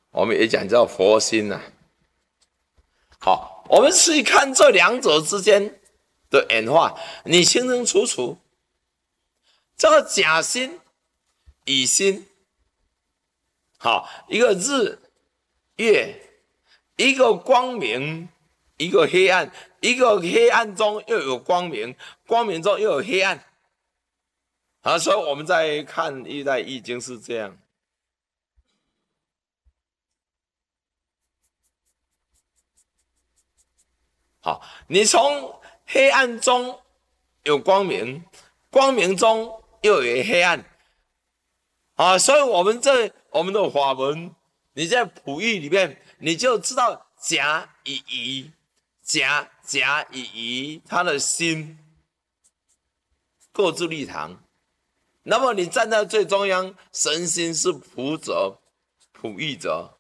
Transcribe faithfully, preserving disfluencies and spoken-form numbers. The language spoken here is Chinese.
我们也讲叫佛心啊。好，我们去看这两者之间的演化，你清清楚楚，这个假心、乙心，好，一个日月，一个光明，一个黑暗，一个黑暗中又有光明，光明中又有黑暗。啊，所以我们在看历代易经是这样。好，你从黑暗中有光明，光明中又有黑暗。啊，所以我们这我们的法门，你在普义里面，你就知道甲乙乙，甲甲乙乙，他的心各自立堂。那么你站在最中央，神心是普者、普义者。